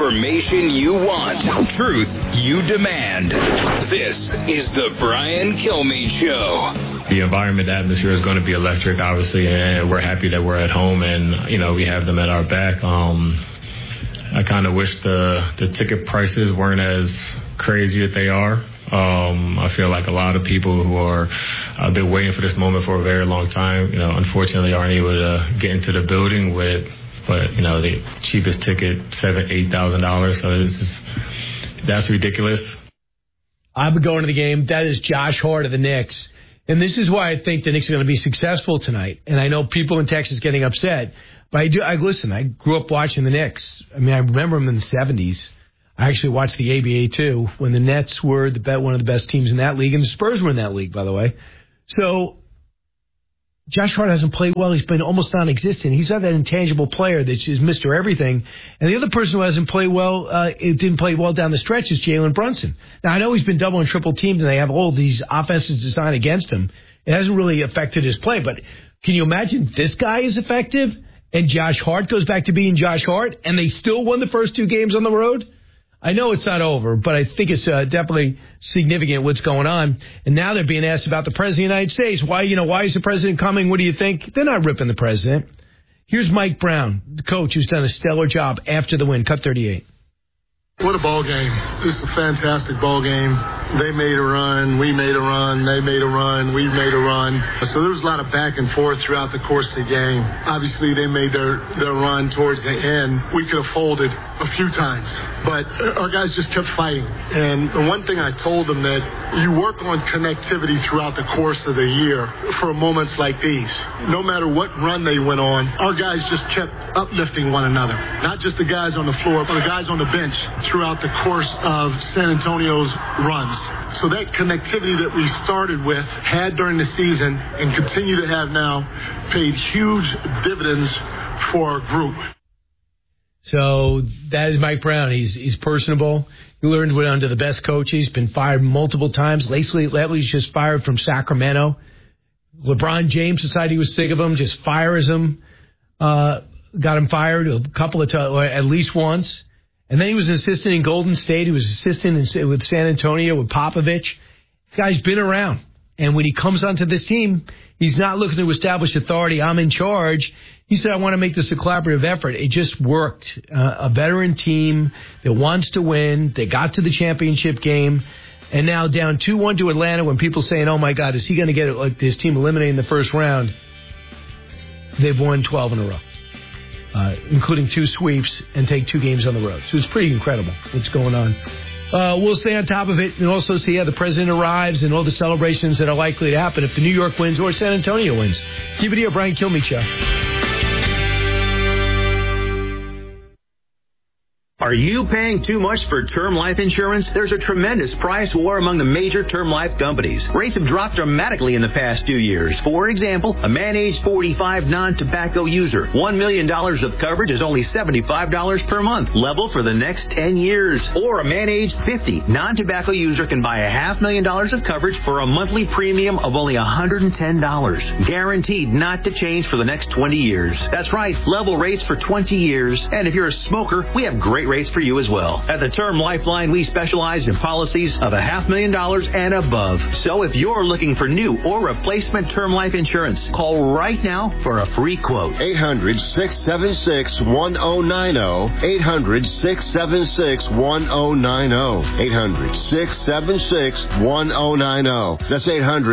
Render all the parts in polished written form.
information you want. Truth you demand. This is the Brian Kilmeade Show. The environment, the atmosphere is going to be electric, obviously, and we're happy that we're at home and, we have them at our back. I kind of wish the ticket prices weren't as crazy as they are. I feel like a lot of people who are been waiting for this moment for a very long time, unfortunately aren't able to get into the building but the cheapest ticket, $7,000-$8,000. So that's ridiculous. I've been going to the game. That is Josh Hart of the Knicks. And this is why I think the Knicks are going to be successful tonight. And I know people in Texas getting upset. But I grew up watching the Knicks. I remember them in the 70s. I actually watched the ABA, too, when the Nets were one of the best teams in that league. And the Spurs were in that league, by the way. So Josh Hart hasn't played well. He's been almost non-existent. He's not that intangible player that's just Mr. Everything. And the other person who hasn't played well, didn't play well down the stretch is Jalen Brunson. Now, I know he's been double and triple teamed, and they have all these offenses designed against him. It hasn't really affected his play. But can you imagine this guy is effective, and Josh Hart goes back to being Josh Hart, and they still won the first two games on the road? I know it's not over, but I think it's definitely significant what's going on. And now they're being asked about the President of the United States. Why is the President coming? What do you think? They're not ripping the President. Here's Mike Brown, the coach who's done a stellar job after the win. Cut 38. What a ball game. This is a fantastic ball game. They made a run, we made a run, they made a run, we made a run. So there was a lot of back and forth throughout the course of the game. Obviously, they made their run towards the end. We could have folded a few times, but our guys just kept fighting. And the one thing I told them that you work on connectivity throughout the course of the year for moments like these. No matter what run they went on, our guys just kept uplifting one another. Not just the guys on the floor, but the guys on the bench throughout the course of San Antonio's runs. So that connectivity that we started with, had during the season, and continue to have now, paid huge dividends for our group. So that is Mike Brown. He's personable. He learned one under the best coaches. He's been fired multiple times. Lacey Letley's just fired from Sacramento. LeBron James decided he was sick of him, just fires him. Got him fired a couple of times, or at least once. And then he was an assistant in Golden State. He was assistant with San Antonio with Popovich. This guy's been around. And when he comes onto this team, he's not looking to establish authority. I'm in charge. He said, I want to make this a collaborative effort. It just worked. A veteran team that wants to win. They got to the championship game. And now down 2-1 to Atlanta when people saying, oh, my God, is he going to get this team eliminated in the first round? They've won 12 in a row. Including 2 sweeps and take 2 games on the road. So it's pretty incredible what's going on. We'll stay on top of it and also see how the president arrives and all the celebrations that are likely to happen if the New York wins or San Antonio wins. Keep it here, Brian Kilmeade Show. Are you paying too much for term life insurance? There's a tremendous price war among the major term life companies. Rates have dropped dramatically in the past 2 years. For example, a man aged 45 non-tobacco user, $1 million of coverage is only $75 per month, level for the next 10 years. Or a man aged 50 non-tobacco user can buy $500,000 of coverage for a monthly premium of only $110, guaranteed not to change for the next 20 years. That's right, level rates for 20 years. And if you're a smoker, we have great rates for you as well. At the Term Lifeline, we specialize in policies of $500,000 and above. So if you're looking for new or replacement term life insurance, call right now for a free quote. 800-676-1090. 800-676-1090. 800-676-1090. That's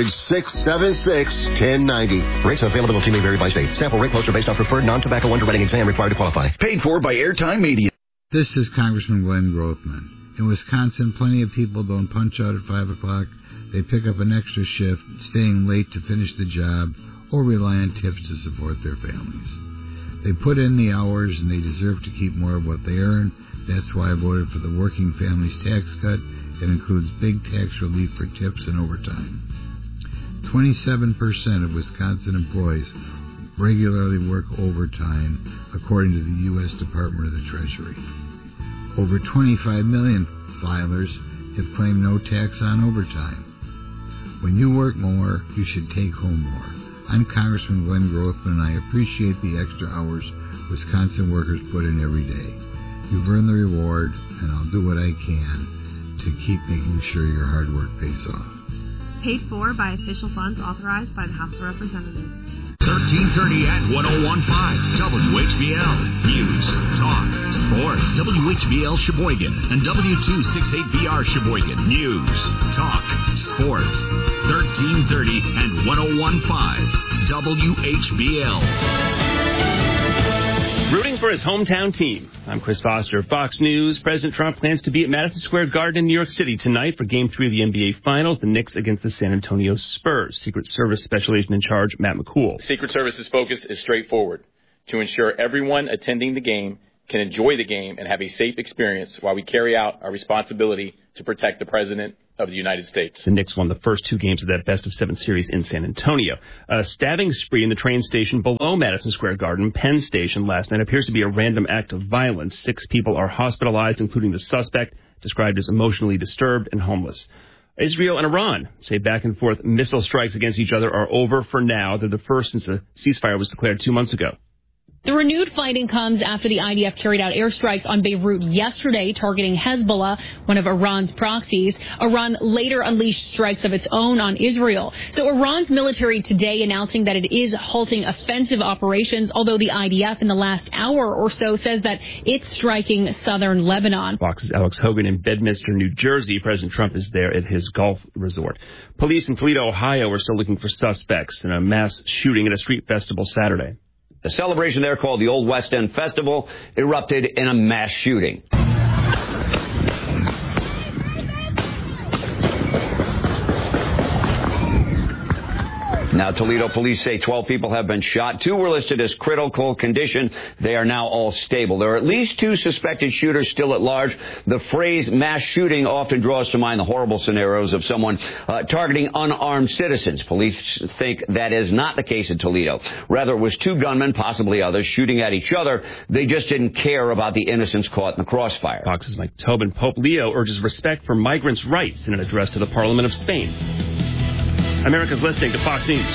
800-676-1090. Rates available to may vary by state. Sample rate quotes are based on preferred non-tobacco underwriting exam required to qualify. Paid for by Airtime Media. This is Congressman Glenn Grothman. In Wisconsin, plenty of people don't punch out at 5 o'clock. They pick up an extra shift, staying late to finish the job, or rely on tips to support their families. They put in the hours, and they deserve to keep more of what they earn. That's why I voted for the Working Families Tax Cut. It includes big tax relief for tips and overtime. 27% of Wisconsin employees regularly work overtime, according to the U.S. Department of the Treasury. Over 25 million filers have claimed no tax on overtime. When you work more, you should take home more. I'm Congressman Glenn Grothman, and I appreciate the extra hours Wisconsin workers put in every day. You've earned the reward, and I'll do what I can to keep making sure your hard work pays off. Paid for by official funds authorized by the House of Representatives. 1330 at 101.5 WHBL. News, talk, sports. WHBL Sheboygan and W268BR Sheboygan. News, talk, sports. 1330 and 101.5 WHBL. Rooting for his hometown team. I'm Chris Foster, Fox News. President Trump plans to be at Madison Square Garden in New York City tonight for Game 3 of the NBA Finals, the Knicks against the San Antonio Spurs. Secret Service Special Agent in Charge, Matt McCool. Secret Service's focus is straightforward: to ensure everyone attending the game can enjoy the game and have a safe experience while we carry out our responsibility to protect the President of the United States. The Knicks won the first two games of that best-of-7 series in San Antonio. A stabbing spree in the train station below Madison Square Garden, Penn Station, last night appears to be a random act of violence. 6 people are hospitalized, including the suspect, described as emotionally disturbed and homeless. Israel and Iran say back-and-forth missile strikes against each other are over for now. They're the first since a ceasefire was declared 2 months ago. The renewed fighting comes after the IDF carried out airstrikes on Beirut yesterday, targeting Hezbollah, one of Iran's proxies. Iran later unleashed strikes of its own on Israel. So Iran's military today announcing that it is halting offensive operations, although the IDF in the last hour or so says that it's striking southern Lebanon. Fox's Alex Hogan in Bedminster, New Jersey. President Trump is there at his golf resort. Police in Toledo, Ohio are still looking for suspects in a mass shooting at a street festival Saturday. The celebration there, called the Old West End Festival, erupted in a mass shooting. Now, Toledo police say 12 people have been shot. 2 were listed as critical condition. They are now all stable. There are at least 2 suspected shooters still at large. The phrase mass shooting often draws to mind the horrible scenarios of someone targeting unarmed citizens. Police think that is not the case in Toledo. Rather, it was 2 gunmen, possibly others, shooting at each other. They just didn't care about the innocents caught in the crossfire. Fox's Mike Tobin. Pope Leo urges respect for migrants' rights in an address to the Parliament of Spain. America's listening to Fox News.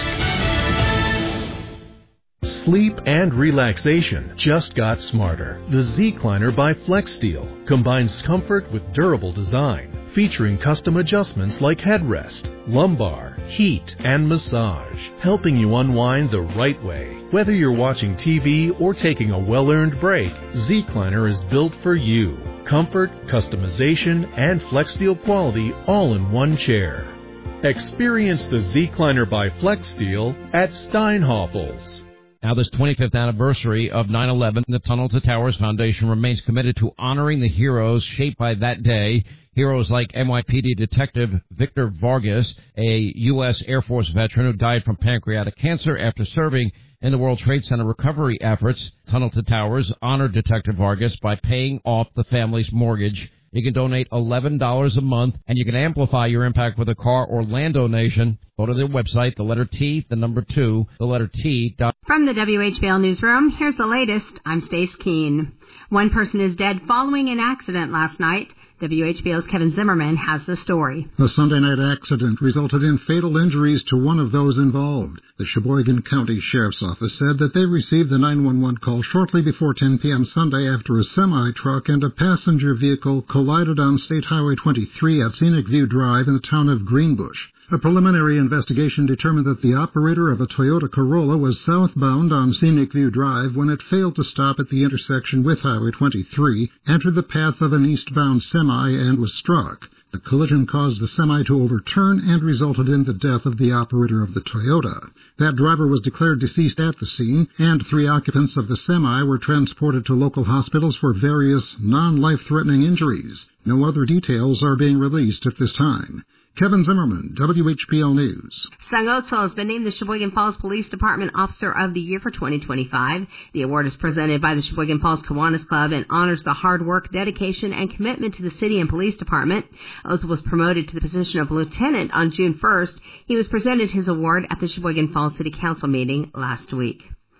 Sleep and relaxation just got smarter. The Z-Cliner by FlexSteel combines comfort with durable design, featuring custom adjustments like headrest, lumbar, heat, and massage, helping you unwind the right way. Whether you're watching TV or taking a well-earned break, Z-Cliner is built for you. Comfort, customization, and FlexSteel quality all in one chair. Experience the Z-Cliner by FlexSteel at Steinhofels. Now, this 25th anniversary of 9/11, the Tunnel to Towers Foundation remains committed to honoring the heroes shaped by that day. Heroes like NYPD Detective Victor Vargas, a U.S. Air Force veteran who died from pancreatic cancer after serving in the World Trade Center recovery efforts. Tunnel to Towers honored Detective Vargas by paying off the family's mortgage. You can donate $11 a month, and you can amplify your impact with a car or land donation. Go to their website, the letter T, the number 2, the letter T. From the WHBL Newsroom, here's the latest. I'm Stace Keene. 1 person is dead following an accident last night. WHBL's Kevin Zimmerman has the story. A Sunday night accident resulted in fatal injuries to one of those involved. The Sheboygan County Sheriff's Office said that they received the 911 call shortly before 10 p.m. Sunday after a semi-truck and a passenger vehicle collided on State Highway 23 at Scenic View Drive in the town of Greenbush. A preliminary investigation determined that the operator of a Toyota Corolla was southbound on Scenic View Drive when it failed to stop at the intersection with Highway 23, entered the path of an eastbound semi, and was struck. The collision caused the semi to overturn and resulted in the death of the operator of the Toyota. That driver was declared deceased at the scene, and 3 occupants of the semi were transported to local hospitals for various non-life-threatening injuries. No other details are being released at this time. Kevin Zimmerman, WHBL News. Sung Otso has been named the Sheboygan Falls Police Department Officer of the Year for 2025. The award is presented by the Sheboygan Falls Kiwanis Club and honors the hard work, dedication, and commitment to the city and police department. Otso was promoted to the position of lieutenant on June 1st. He was presented his award at the Sheboygan Falls City Council meeting last week.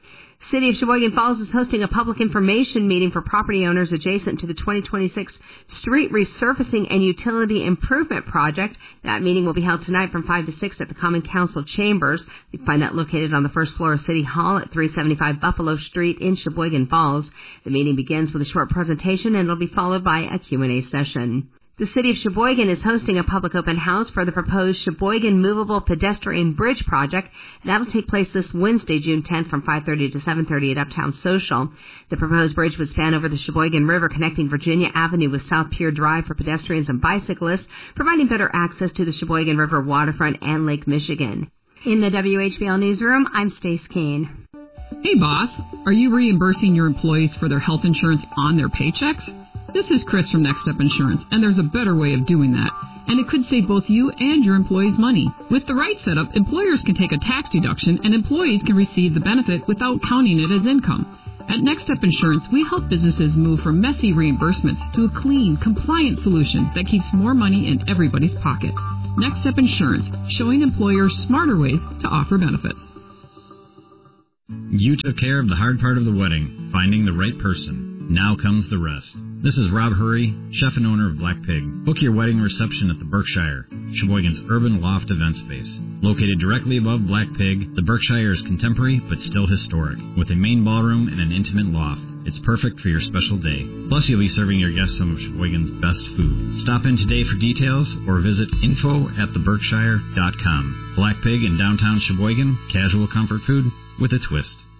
City of Sheboygan Falls is hosting a public information meeting for property owners adjacent to the 2026 Street Resurfacing and Utility Improvement Project. That meeting will be held tonight from 5 to 6 at the Common Council Chambers. You can find that located on the first floor of City Hall at 375 Buffalo Street in Sheboygan Falls. The meeting begins with a short presentation and it'll be followed by a Q&A session. The City of Sheboygan is hosting a public open house for the proposed Sheboygan Movable Pedestrian Bridge project. That'll take place this Wednesday, June 10th from 5:30 to 7:30 at Uptown Social. The proposed bridge would span over the Sheboygan River, connecting Virginia Avenue with South Pier Drive for pedestrians and bicyclists, providing better access to the Sheboygan River waterfront and Lake Michigan. In the WHBL newsroom, I'm Stace Keene. Hey, boss. Are you reimbursing your employees for their health insurance on their paychecks? This is Chris from Next Step Insurance, and there's a better way of doing that. And it could save both you and your employees money. With the right setup, employers can take a tax deduction, and employees can receive the benefit without counting it as income. At Next Step Insurance, we help businesses move from messy reimbursements to a clean, compliant solution that keeps more money in everybody's pocket. Next Step Insurance, showing employers smarter ways to offer benefits. You took care of the hard part of the wedding, finding the right person. Now comes the rest. This is Rob Hurry, chef and owner of Black Pig. Book your wedding reception at the Berkshire, Sheboygan's urban loft event space. Located directly above Black Pig, the Berkshire is contemporary but still historic, with a main ballroom and an intimate loft. It's perfect for your special day. Plus, you'll be serving your guests some of Sheboygan's best food. Stop in today for details or visit info@theberkshire.com. Black Pig in downtown Sheboygan, casual comfort food with a twist.